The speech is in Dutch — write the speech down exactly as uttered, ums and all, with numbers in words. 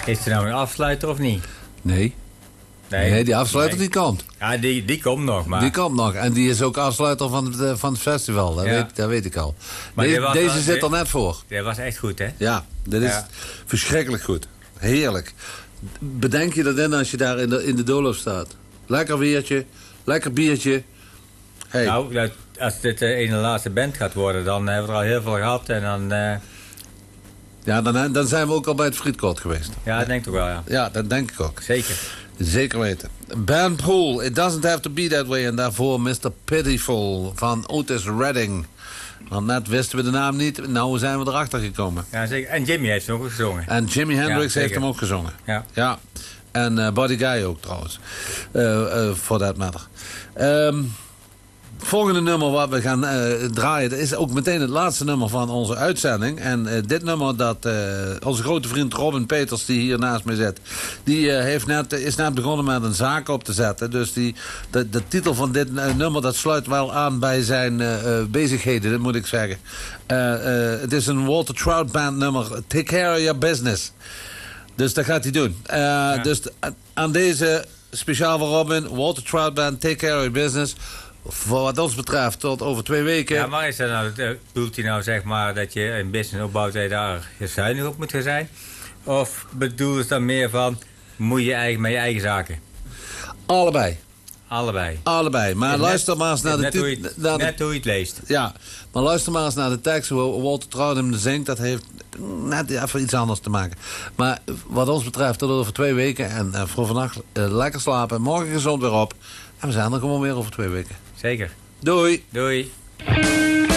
Is er nou een afsluiter of niet? Nee. Nee, nee die afsluiter nee. die komt. Ja, die, die komt nog. Maar... Die komt nog. En die is ook afsluiter van het, van het festival. Dat, ja. weet, dat weet ik al. Maar deze was, deze zit er net voor. Dat was echt goed, hè? Ja, dit is ja. verschrikkelijk goed. Heerlijk. Bedenk je dat in als je daar in de, in de doolhof staat. Lekker weertje, lekker biertje. Hey. Nou, als dit de ene laatste band gaat worden, dan hebben we er al heel veel gehad. En dan... Uh... Ja, dan, dan zijn we ook al bij het frietkot geweest. Ja, dat denk ik ook wel, ja. Ja, dat denk ik ook. Zeker. Zeker weten. Ben Poole, It Doesn't Have To Be That Way. En daarvoor mister Pitiful van Otis Redding. Want net wisten we de naam niet. Nou zijn we erachter gekomen. Ja, zeker. En Jimmy heeft hem ook gezongen. En Jimi Hendrix ja, heeft hem ook gezongen. Ja. Ja. En uh, Buddy Guy ook trouwens. For uh, uh, that matter. Um, volgende nummer wat we gaan uh, draaien... dat is ook meteen het laatste nummer van onze uitzending. En uh, dit nummer dat uh, onze grote vriend Robin Peters... die hier naast me zit... die uh, heeft net, is net begonnen met een zaak op te zetten. Dus die, de, de titel van dit uh, nummer... dat sluit wel aan bij zijn uh, uh, bezigheden, dat moet ik zeggen. Het uh, uh, is een Walter Trout Band nummer... Take Care of Your Business. Dus dat gaat hij doen. Uh, ja. Dus aan deze, speciaal voor Robin... Walter Trout Band, Take Care of Your Business... Voor wat ons betreft, tot over twee weken. Ja, maar is dat nou, bedoelt hij nou zeg maar dat je een business opbouwt dat je daar zuinig op moet gaan zijn? Of bedoelt het dan meer van, moet je eigen, met je eigen zaken? Allebei. Allebei. Allebei. Maar net, luister maar eens naar de... Net, hoe je, naar de, net hoe je het leest. Ja, maar luister maar eens naar de tekst. Hoe Walter Trout hem zingt, dat heeft net even iets anders te maken. Maar wat ons betreft, tot over twee weken. En uh, voor vannacht uh, lekker slapen. Morgen gezond weer op. En we zijn er gewoon weer over twee weken. Zeker. Doei. Doei.